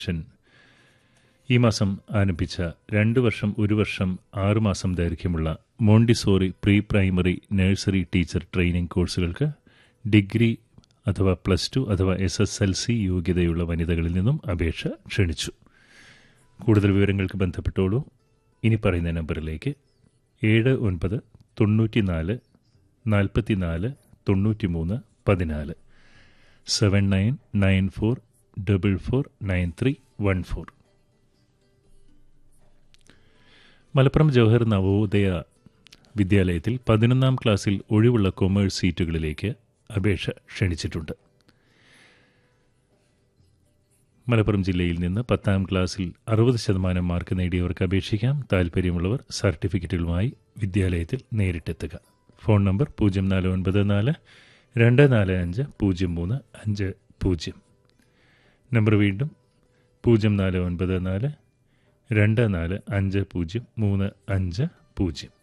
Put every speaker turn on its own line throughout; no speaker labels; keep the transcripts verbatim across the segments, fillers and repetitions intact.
ഷൻ ഈ മാസം ആരംഭിച്ച രണ്ട് വർഷം ഒരു വർഷം ആറുമാസം ദൈർഘ്യമുള്ള Montessori pre primary nursery teacher training കോഴ്സുകൾക്ക് ഡിഗ്രി അഥവാ പ്ലസ് ടു അഥവാ എസ് എസ് എൽ സി യോഗ്യതയുള്ള വനിതകളിൽ നിന്നും അപേക്ഷ ക്ഷണിച്ചു. കൂടുതൽ വിവരങ്ങൾക്ക് ബന്ധപ്പെട്ടോളൂ. ഇനി പറയുന്ന നമ്പറിലേക്ക് ഏഴ് ഒൻപത് തൊണ്ണൂറ്റി നാല് നാൽപ്പത്തി നാല് തൊണ്ണൂറ്റി മൂന്ന് പതിനാല് seven nine nine four double four nine three one four. Malappuram Jawahar Navodaya വിദ്യാലയത്തിൽ പതിനൊന്നാം ക്ലാസ്സിൽ ഒഴിവുള്ള കൊമേഴ്സ് സീറ്റുകളിലേക്ക് അപേക്ഷ ക്ഷണിച്ചിട്ടുണ്ട്. മലപ്പുറം ജില്ലയിൽ നിന്ന് പത്താം ക്ലാസ്സിൽ അറുപത് ശതമാനം മാർക്ക് നേടിയവർക്ക് അപേക്ഷിക്കാം. താൽപ്പര്യമുള്ളവർ സർട്ടിഫിക്കറ്റുകളുമായി വിദ്യാലയത്തിൽ നേരിട്ടെത്തുക. ഫോൺ നമ്പർ പൂജ്യം നാല് ഒൻപത് നാല് രണ്ട് നാല് അഞ്ച് പൂജ്യം മൂന്ന് അഞ്ച് പൂജ്യം. നമ്പർ വീണ്ടും പൂജ്യം നാല് ഒൻപത് നാല് രണ്ട് നാല് അഞ്ച് പൂജ്യം മൂന്ന് അഞ്ച് പൂജ്യം.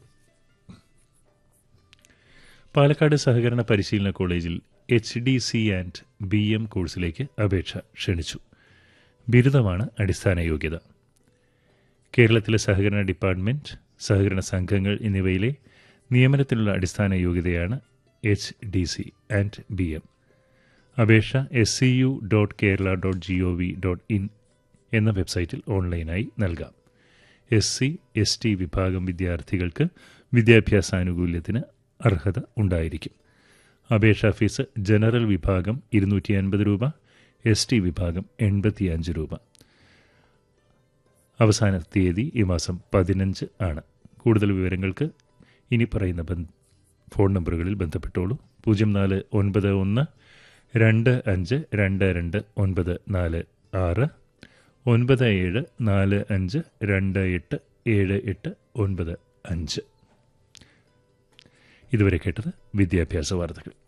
പാലക്കാട് സഹകരണ പരിശീലന കോളേജിൽ H D C and B M കോഴ്സിലേക്ക് അപേക്ഷ ക്ഷണിച്ചു. ബിരുദമാണ് അടിസ്ഥാന യോഗ്യത. കേരളത്തിലെ സഹകരണ ഡിപ്പാർട്ട്മെന്റ്, സഹകരണ സംഘങ്ങൾ എന്നിവയിലെ നിയമനത്തിനുള്ള അടിസ്ഥാന യോഗ്യതയാണ് H D C and B M. അപേക്ഷ S C U dot Kerala dot G O V dot in എന്ന വെബ്സൈറ്റിൽ ഓൺലൈനായി നൽകാം. എസ് സി എസ് ടി വിഭാഗം വിദ്യാർത്ഥികൾക്ക് വിദ്യാഭ്യാസാനുകൂല്യത്തിന് അർഹത ഉണ്ടായിരിക്കും. അപേക്ഷാ ഫീസ് ജനറൽ വിഭാഗം ഇരുന്നൂറ്റി അൻപത് രൂപ, എസ് ടി വിഭാഗം എൺപത്തിയഞ്ച് രൂപ. അവസാന തീയതി ഈ മാസം പതിനഞ്ച് ആണ്. കൂടുതൽ വിവരങ്ങൾക്ക് ഇനി പറയുന്ന ഫോൺ നമ്പറുകളിൽ ബന്ധപ്പെട്ടോളൂ. പൂജ്യം നാല് ഒൻപത് ഒന്ന് രണ്ട് അഞ്ച് രണ്ട് രണ്ട് ഒൻപത് നാല് ആറ്, ഒൻപത് ഏഴ് നാല് അഞ്ച് രണ്ട് എട്ട് ഏഴ് എട്ട് ഒൻപത് അഞ്ച്. ഇതുവരെ കേട്ടത് വിദ്യാഭ്യാസ വാർത്തകൾ.